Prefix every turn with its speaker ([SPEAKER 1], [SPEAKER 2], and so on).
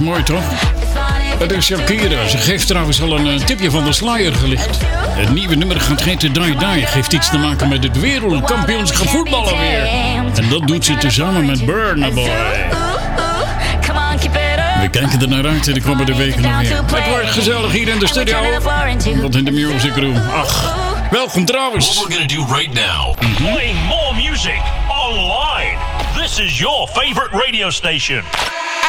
[SPEAKER 1] mooi toch? Het is Shakira. Ze geeft trouwens al een tipje van de sluier gelicht. Het nieuwe nummer gaat heten Die Die. Geeft iets te maken met het wereldkampioenschap voetballen weer. En dat doet ze tezamen met Burna Boy. We kijken er naar uit de komende weken nog weer. Het wordt gezellig hier in de studio. Wat in de Music Room. Ach, welkom trouwens.
[SPEAKER 2] What we're gonna do right now.
[SPEAKER 3] Playing more music online. This is your favorite radio station.